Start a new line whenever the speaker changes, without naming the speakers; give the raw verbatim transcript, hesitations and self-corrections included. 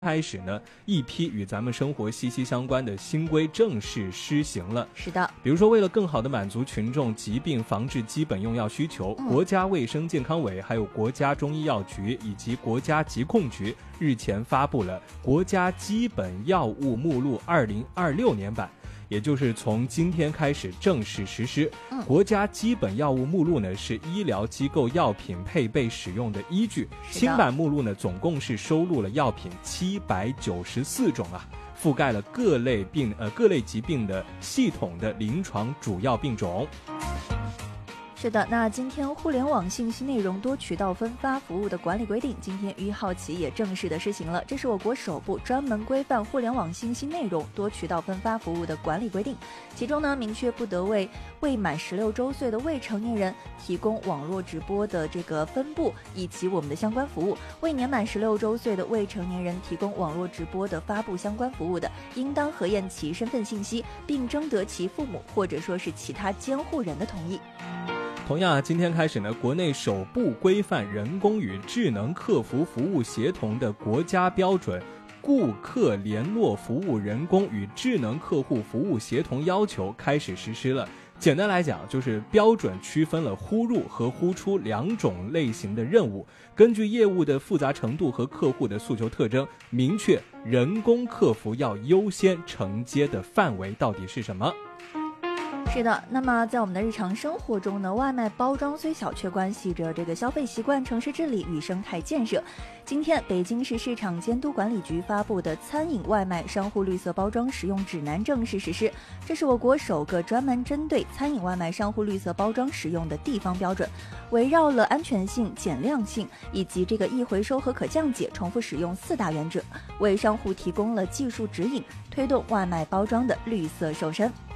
开始呢，一批与咱们生活息息相关的新规正式施行了。
是的，
比如说为了更好地满足群众疾病防治基本用药需求，
嗯、
国家卫生健康委、还有国家中医药局以及国家疾控局日前发布了《国家基本药物目录二零二六年版》。也就是从今天开始正式实施。
嗯、
国家基本药物目录呢是医疗机构药品配备使用的依据。新版目录呢总共是收录了药品七百九十四种啊，覆盖了各类病呃各类疾病的系统的临床主要病种。
是的，那今天互联网信息内容多渠道分发服务的管理规定，今天一号起也正式的施行了。这是我国首部专门规范互联网信息内容多渠道分发服务的管理规定。其中呢，明确不得为未满十六周岁的未成年人提供网络直播的这个分布以及我们的相关服务。未年满十六周岁的未成年人提供网络直播的发布相关服务的，应当核验其身份信息，并征得其父母或者说是其他监护人的同意。
同样啊，今天开始呢，国内首部规范人工与智能客服服务协同的国家标准《顾客联络服务人工与智能客户服务协同要求》开始实施了。简单来讲，就是标准区分了呼入和呼出两种类型的任务，根据业务的复杂程度和客户的诉求特征，明确人工客服要优先承接的范围到底是什么。
是的，那么在我们的日常生活中呢，外卖包装虽小，却关系着这个消费习惯、城市治理与生态建设。今天，北京市市场监督管理局发布的《餐饮外卖商户绿色包装使用指南》正式实施。这是我国首个专门针对餐饮外卖商户绿色包装使用的地方标准，围绕了安全性、减量性以及这个易回收和可降解、重复使用四大原则，为商户提供了技术指引，推动外卖包装的绿色瘦身。